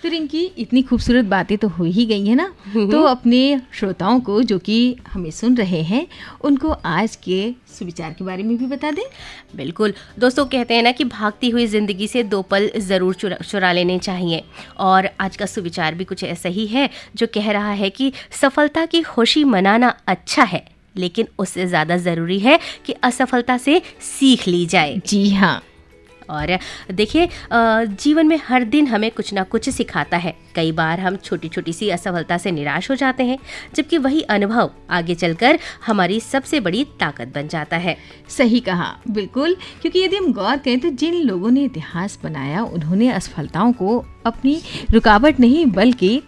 तो रिंकी, इतनी खूबसूरत बातें तो हो ही गई है ना, तो अपने श्रोताओं को जो कि हमें सुन रहे हैं उनको आज के सुविचार के बारे में भी बता दें। बिल्कुल दोस्तों, कहते हैं ना कि भागती हुई जिंदगी से 2 पल ज़रूर चुरा लेने चाहिए। और आज का सुविचार भी कुछ ऐसा ही है जो कह रहा है कि सफलता की खुशी मनाना अच्छा है, लेकिन उससे ज़्यादा ज़रूरी है कि असफलता से सीख ली जाए। जी हाँ। और देखिए, जीवन में हर दिन हमें कुछ ना कुछ सिखाता है। कई बार हम छोटी छोटी सी असफलता से निराश हो जाते हैं, जबकि वही अनुभव आगे चलकर हमारी सबसे बड़ी ताकत बन जाता है। सही कहा, बिल्कुल, क्योंकि यदि हम गौर करें तो जिन लोगों ने इतिहास बनाया उन्होंने असफलताओं को अपनी रुकावट नहीं बल्कि